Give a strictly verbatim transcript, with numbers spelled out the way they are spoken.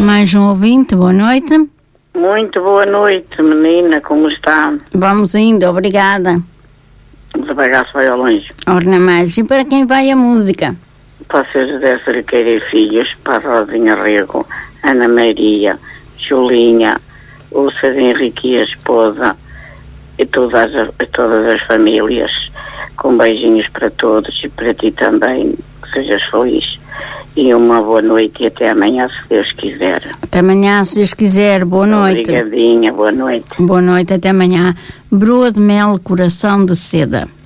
Mais um ouvinte, boa noite. Muito boa noite, menina, como está? Vamos indo, obrigada. Devagar se vai ao longe. Orna mais. E para quem vai a música? Para o seu José Cerqueira e Filhos, para a Rosinha Rego, Ana Maria, Julinha, o César Henrique e a esposa, e todas as, todas as famílias, com beijinhos para todos e para ti também, que sejas feliz. E uma boa noite e até amanhã, se Deus quiser. Até amanhã, se Deus quiser. Boa noite. Obrigadinha, boa noite. Boa noite, até amanhã. Broa de mel, coração de seda.